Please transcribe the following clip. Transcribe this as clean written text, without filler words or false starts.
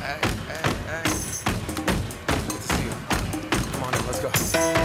Hey, hey, hey. Good to see you. Come on in, let's go.